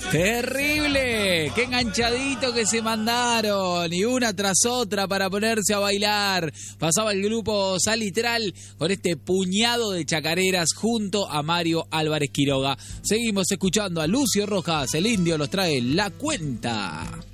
Terrible, qué enganchadito que se mandaron, y una tras otra para ponerse a bailar. Pasaba el grupo Salitral con este puñado de chacareras junto a Mario Álvarez Quiroga. Seguimos escuchando a Lucio Rojas, el indio nos trae La Cuenta.